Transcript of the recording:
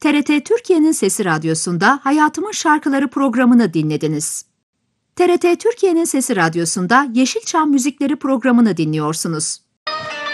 TRT Türkiye'nin Sesi Radyosu'nda Hayatımın Şarkıları programını dinlediniz. TRT Türkiye'nin Sesi Radyosu'nda Yeşilçam Müzikleri programını dinliyorsunuz.